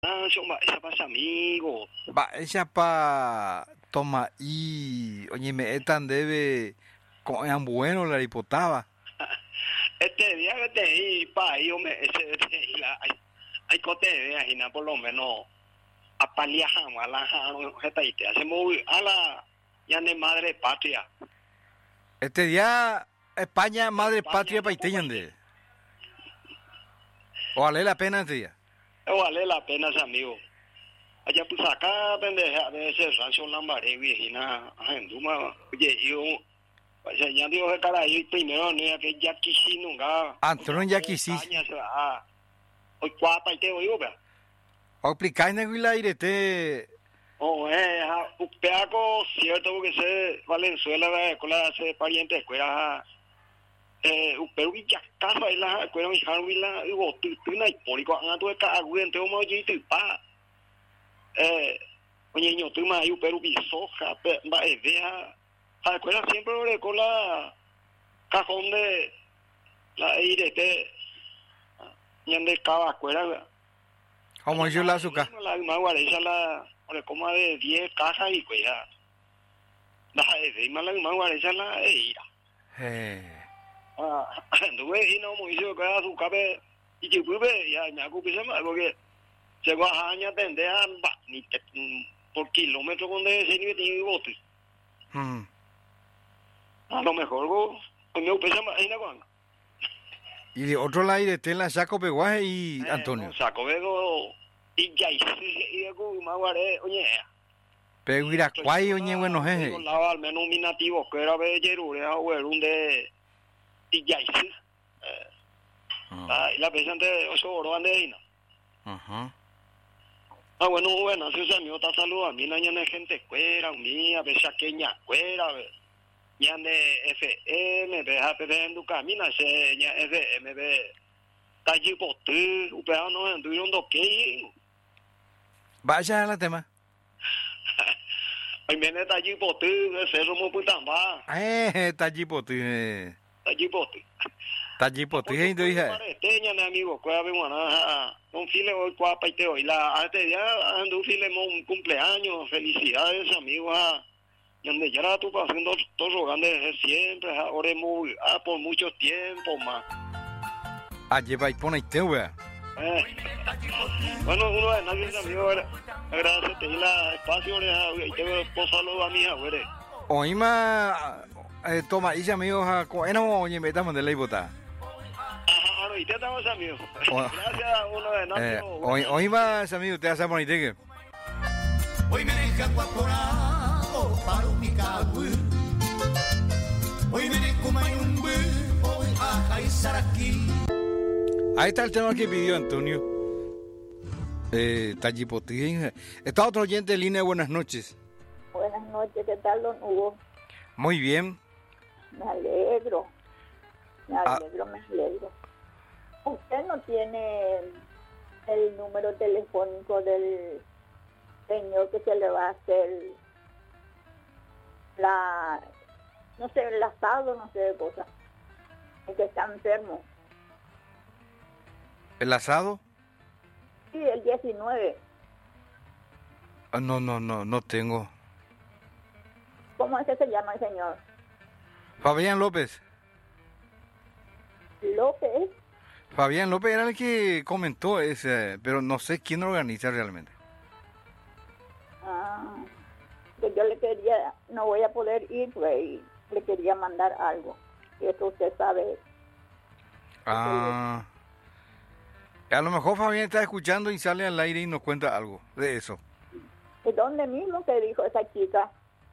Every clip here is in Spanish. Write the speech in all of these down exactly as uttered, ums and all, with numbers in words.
Ah, yo ma, esa pasa amigo. Va, ella pa toma y oye me tan debe con bueno la hipotaba. Este día que te di pa yo me ese te la hay hay cote de ahí na por lo menos a paliajan a la jan esta y te hacemos a la ya de madre patria. Este día España madre España, patria no paiteñan como de. O vale la pena este día. vale la pena ese amigo. Allá pues acá pendeja de ese rancho lambaré viejina ajenduma. Oye, yo o sea, ya digo que cara ahí primero ni que ya quisi nunca. Antonio ya quisís. Caña se va. Hoy cuapa y te oigo, vea. O explicar en el aire te Oh, eh, un pedaco cierto porque se Valenzuela la escuela se pariente escuela eh un pero ya casa y la escuela mi harvila digo tú tú no hay pólico anga tu ka agüente o mo y tu pa eh oye ño tú ma yu pero bisoja va es vea la escuela siempre le con la cajón de la aire este ñande cava escuela como yo la azúcar. la más guareza la ole como de diez cajas y pues ya la de más la más guareza la ira Eh. ah anduve y no muy yo que su cabe y que pues ya me hago que se me porque se va a aña tende a ni por kilómetro con de ese nivel tiene bote Mm. a lo mejor go me pesa más en agua Y de otro lado aire te la saco peguaje y Antonio. saco vego y ya y algo más guare oye Pero Iracuay oñe bueno jeje. al menos mi nativo que era bellerure a ver un de y ya ah y la presente ocho oro ande ahí no Ajá. ah bueno bueno si se me está saluda a mí la ñana gente fuera mía pesa queña fuera ya de F M deja de en tu camina se ya F M de calle potu upea no en tu yondo que Vaya a la tema. ay viene calle potu se romo putan va Eh, tajipote. Eh. calle potu Tajipote y do hija. Teña mi amigo, cuál vez una un file hoy cuapa y te hoy la este día ando un file un cumpleaños, felicidades amigos a donde ya tú pasando todo rogando desde siempre, ahora muy ah, por mucho tiempo más. Ah, lleva y pone y te wea. Eh. Bueno, uno de nadie amigos, gracias te di la espacio y te veo posarlo a mi abuelo. Oima eh, toma y amigos a no oye metamos de ley bota. Ajá, y te estamos amigos. Gracias uno de nadie. Eh, hoy hoy más amigos te hace bonito. Hoy me deja cuaporado para un picagüe. Hoy me deja un hoy a jaizar aquí. Ahí está el tema que pidió Antonio. Eh, Tajipote. Está otro oyente en línea, buenas noches. Buenas noches, ¿qué tal, don Hugo? Muy bien. Me alegro, me alegro, ah. me alegro. ¿Usted no tiene el número telefónico del señor que se le va a hacer la, no sé, el asado, no sé de cosas, el que está enfermo? ¿El asado? Sí, el diecinueve. Ah, no, no, no, no tengo. ¿Cómo es que se llama el señor? Fabián López. López. Fabián López era el que comentó ese, pero no sé quién lo organiza realmente. Ah, que yo le quería, no voy a poder ir, pues, y le quería mandar algo. Y eso usted sabe. Ah, a lo mejor Fabián está escuchando y sale al aire y nos cuenta algo de eso. ¿Y dónde mismo que dijo esa chica?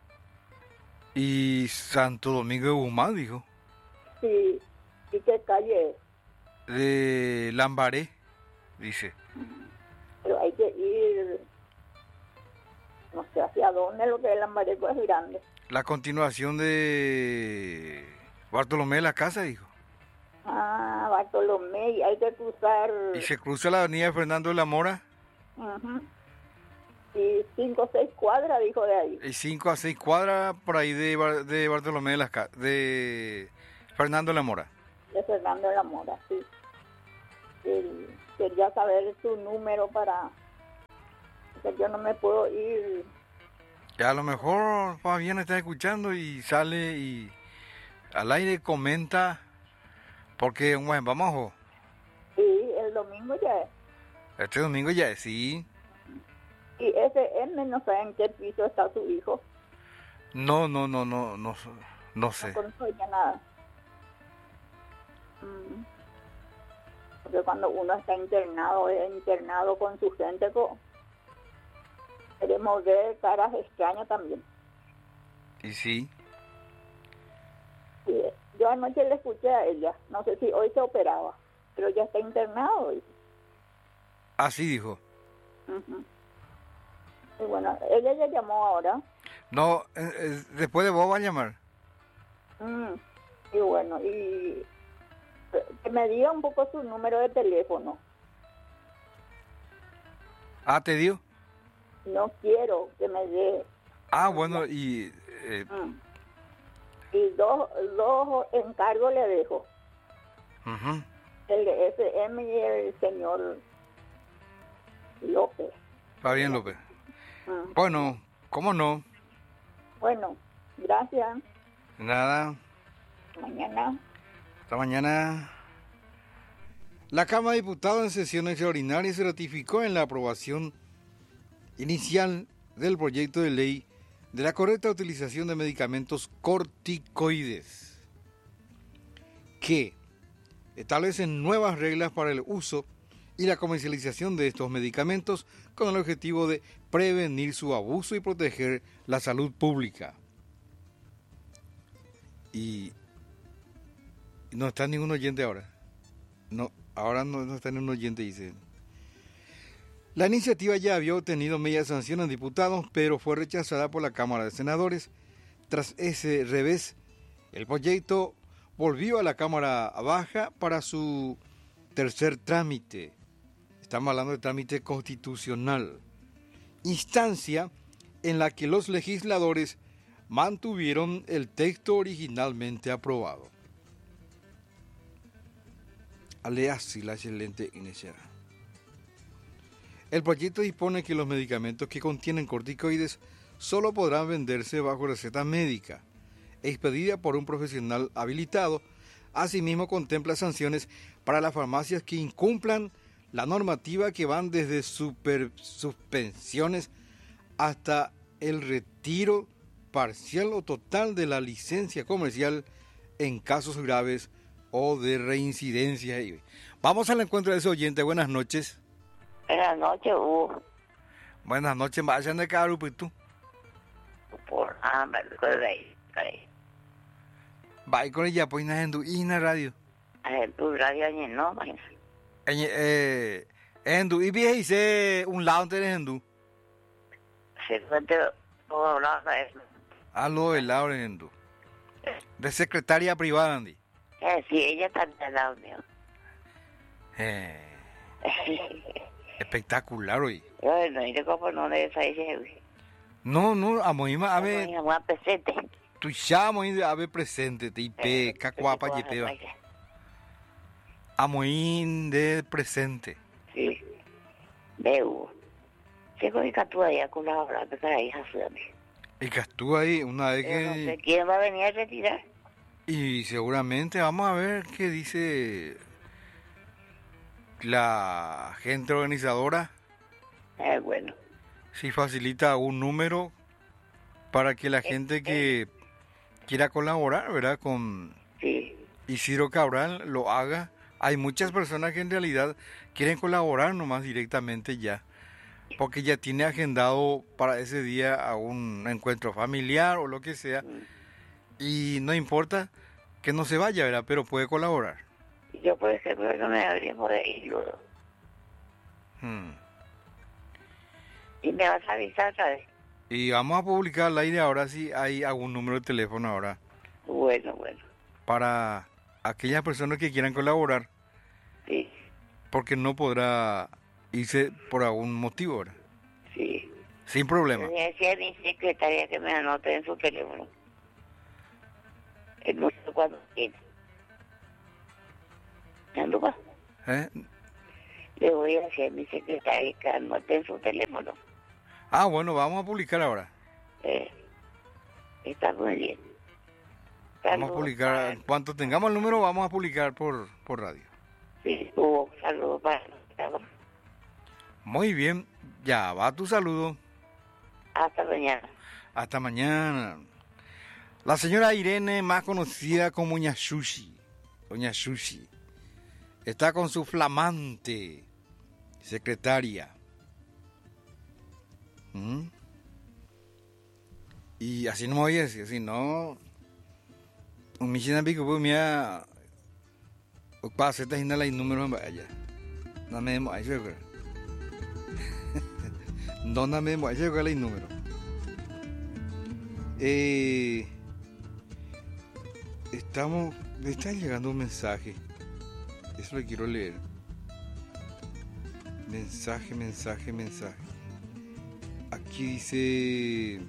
Y Santo Domingo de Guzmán dijo. Sí, ¿y qué calle es? De Lambaré, dice. Pero hay que ir, no sé hacia dónde, lo que es Lambaré pues es grande. La continuación de Bartolomé de la Casa, dijo. Ah, Bartolomé, y hay que cruzar... Y se cruza la avenida Fernando de la Mora. Uh-huh. Y cinco o seis cuadras, dijo de ahí. Y cinco a seis cuadras por ahí de, de Bartolomé de la Casa, de Fernando de la Mora. De Fernando de la Mora, sí. Y quería saber su número para que yo no me puedo ir. Que a lo mejor Fabián está escuchando y sale y al aire comenta, porque bueno, vamos. Sí, el domingo ya es. Este domingo ya es, sí. Y ese M no sabe en qué piso está su hijo. No, no, no, no, no, no sé. No conozco ya nada. Mm. Porque cuando uno está internado, es internado con su gente, co- queremos ver caras extrañas también. Y sí. Sí, yo anoche le escuché a ella, no sé si hoy se operaba, pero ya está internado hoy. Así dijo. Ujú. Y bueno, ella ya llamó ahora. No, eh, eh, después de vos va a llamar. Mm. Y bueno, y que me diga un poco su número de teléfono. Ah, ¿te dio? No quiero que me dé. Ah, bueno, y... Eh, Mm. Y dos, dos encargos le dejo. uh-huh. El de S M y el señor López. Fabián López. Mm. Bueno, ¿cómo no? Bueno, gracias. Nada, Mañana. hasta mañana. La Cámara de Diputados en sesión extraordinaria se ratificó en la aprobación inicial del proyecto de ley de la correcta utilización de medicamentos corticoides, que establecen nuevas reglas para el uso y la comercialización de estos medicamentos con el objetivo de prevenir su abuso y proteger la salud pública. Y no está ningún oyente ahora. No, ahora no, no está ningún oyente, dice. La iniciativa ya había obtenido media sanción en diputados, pero fue rechazada por la Cámara de Senadores. Tras ese revés, el proyecto volvió a la Cámara Baja para su tercer trámite. Estamos hablando de trámite constitucional. Instancia en la que los legisladores mantuvieron el texto originalmente aprobado. Ale así la excelente Inés. El proyecto dispone que los medicamentos que contienen corticoides solo podrán venderse bajo receta médica, expedida por un profesional habilitado. Asimismo, contempla sanciones para las farmacias que incumplan la normativa, que van desde super, suspensiones hasta el retiro parcial o total de la licencia comercial en casos graves o de reincidencia. Vamos al encuentro de ese oyente. Buenas noches. Buenas noches, Hugo. Buenas noches, vayan de Carupitú. Por hambre, con rey. Va con ella, pues, en tu ina radio. En tu radio, no, mañana. Eh, en tu, y bien, hice un lado en tu. Se cuenta todo lado de eso. Algo del lado en tu. De secretaria privada, Andy. Eh, sí, ella está al lado mío. Eh. Espectacular hoy. Bueno, y de cómo no le dice. No, no, a Moima, a ver. A presente. Tu llamo a ver presente, te ipe, cacuapa, yepeba. A Moín de presente. Sí. Veo. Se con el catú ahí a colaborar, pero ahí haceme. El catú ahí, una vez que. No sé quién va a venir a retirar. Y seguramente vamos a ver qué dice la gente organizadora. Eh, bueno. Si facilita un número para que la gente que quiera colaborar, ¿verdad? Con sí. Isidro Cabral lo haga. Hay muchas personas que en realidad quieren colaborar nomás directamente ya, porque ya tiene agendado para ese día a un encuentro familiar o lo que sea, y no importa que no se vaya, ¿verdad? Pero puede colaborar. Yo, por ejemplo, no me habría por ahí. Hmm. Y me vas a avisar, ¿sabes? Y vamos a publicar al aire ahora si hay algún número de teléfono ahora. Bueno, bueno. Para aquellas personas que quieran colaborar. Sí. Porque no podrá irse por algún motivo, ¿verdad? Sí. Sin problema. Le decía a mi secretaria que me anote en su teléfono. El número cuando quiera. ¿Ando? ¿Eh? Le voy a decir a mi secretaria que anote en su teléfono. Ah, bueno, vamos a publicar ahora. Eh, está muy bien. Vamos a publicar, en cuanto tengamos el número, vamos a publicar por, por radio. Sí, Hugo, saludos para... Muy bien, ya va tu saludo. Hasta mañana. Hasta mañana. La señora Irene, más conocida como Doña Sushi, Doña Sushi, está con su flamante secretaria. ¿Mm? Y así no me voy a decir, así no. Un michina pico, pues mira, para hacer esta la número allá. No me demos, ahí se ve. No me demos, ahí se ve el número. Eh, estamos, me está llegando un mensaje. Eso lo quiero leer. Mensaje, mensaje, mensaje. Aquí dice...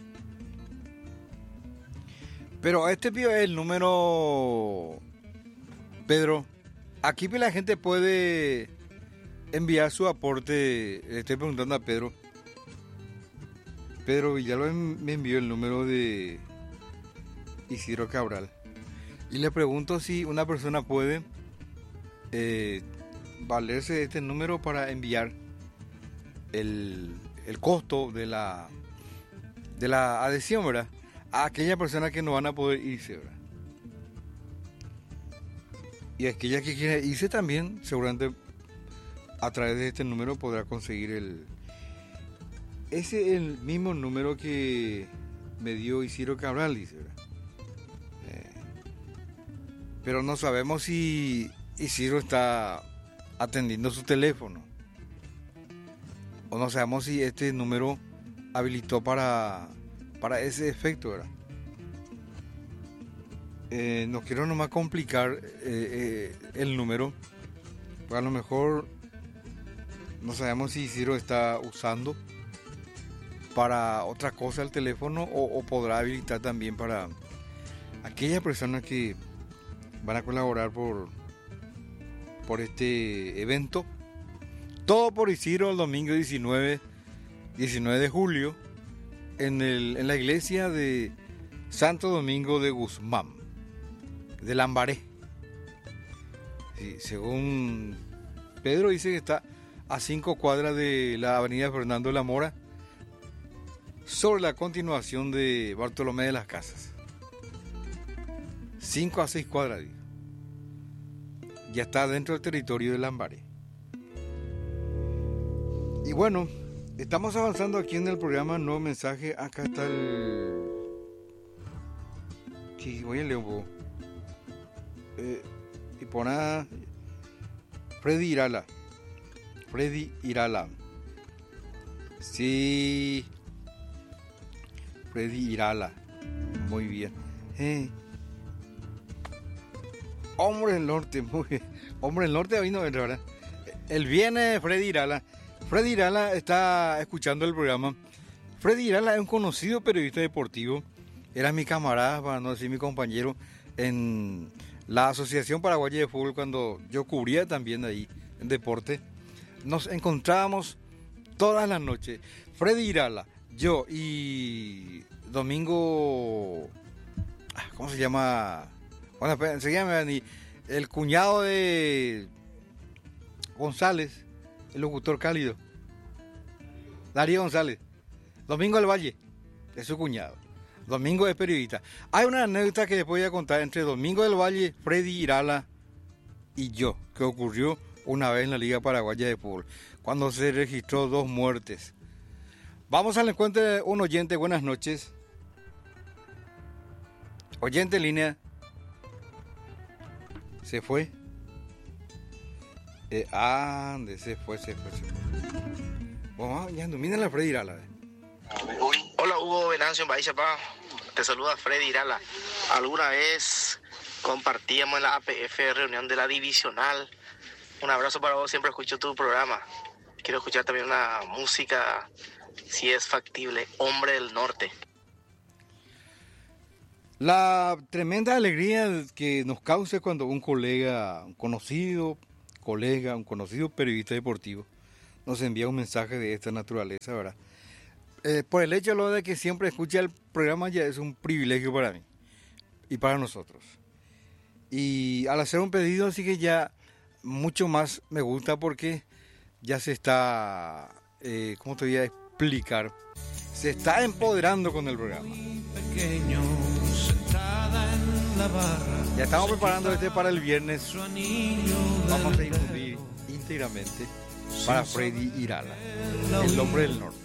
Pero este es el número... Pedro, aquí la gente puede enviar su aporte. Le estoy preguntando a Pedro. Pedro Villalobos me envió el número de Isidro Cabral. Y le pregunto si una persona puede eh, valerse de este número para enviar el, el costo de la, de la adhesión, ¿verdad? A aquellas personas que no van a poder irse, ¿verdad? Y aquella que quiera irse también, seguramente a través de este número podrá conseguir el... Ese es el mismo número que me dio Isidro Cabral, dice, ¿verdad? Eh, pero no sabemos si Isidro está atendiendo su teléfono. O no sabemos si este número habilitó para, para ese efecto, ¿verdad? Eh, no quiero nomás complicar eh, eh, el número, porque a lo mejor no sabemos si Isidro está usando para otra cosa el teléfono o, o podrá habilitar también para aquellas personas que van a colaborar por, por este evento. Todo por Isidro el domingo diecinueve de julio en, el, en la iglesia de Santo Domingo de Guzmán, de Lambaré. Sí, según Pedro dice que está a cinco cuadras de la avenida Fernando de la Mora, sobre la continuación de Bartolomé de las Casas. cinco a seis cuadras, digo. Ya está dentro del territorio de Lambaré. Y bueno, estamos avanzando aquí en el programa Nuevo Mensaje. Acá está el... Sí, voy a leer un poco. Eh, y por nada, Freddy Irala. Freddy Irala. Sí. Freddy Irala. Muy bien. Eh. Hombre del Norte, muy bien. Hombre del Norte vino, ¿verdad? El viene Freddy Irala. Freddy Irala está escuchando el programa. Freddy Irala es un conocido periodista deportivo. Era mi camarada, para no decir mi compañero, en la Asociación Paraguaya de Fútbol cuando yo cubría también ahí en deporte. Nos encontrábamos todas las noches. Freddy Irala, yo y Domingo, ¿cómo se llama? Bueno, se llama el cuñado de González, el locutor cálido, Darío González. Domingo del Valle es su cuñado. Domingo es periodista. Hay una anécdota que les voy a contar entre Domingo del Valle, Freddy Irala y yo, que ocurrió una vez en la Liga Paraguaya de Fútbol, cuando se registró dos muertes. Vamos al encuentro de un oyente. Buenas noches. Oyente en línea. ¿Se fue? Eh, ah, ¿dónde se fue? Se fue, se fue. Vamos, ya domina la Freddy Irala. Hola Hugo Venancio Baixapa, te saluda Freddy Irala. Alguna vez compartíamos en la A P F reunión de la divisional. Un abrazo para vos, siempre escucho tu programa. Quiero escuchar también una música, si es factible, Hombre del Norte. La tremenda alegría que nos causa cuando un colega, un conocido colega, un conocido periodista deportivo nos envía un mensaje de esta naturaleza, ¿verdad? Eh, por el hecho lo de que siempre escucha el programa ya es un privilegio para mí y para nosotros. Y al hacer un pedido así que ya mucho más me gusta porque ya se está, eh, ¿cómo te voy a explicar? Se está empoderando con el programa. Ya estamos preparando este para el viernes. Vamos a difundir íntegramente para Freddy Irala, el hombre del norte.